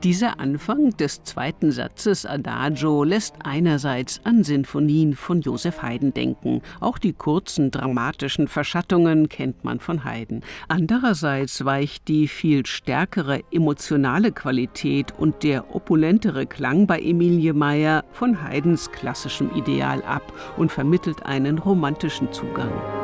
Dieser Anfang des zweiten Satzes Adagio lässt einerseits an Sinfonien von Joseph Haydn denken. Auch die kurzen dramatischen Verschattungen kennt man von Haydn. Andererseits weicht die viel stärkere emotionale Qualität und der opulentere Klang bei Emilie Meyer von Haydns klassischem Ideal ab und vermittelt einen romantischen Zugang.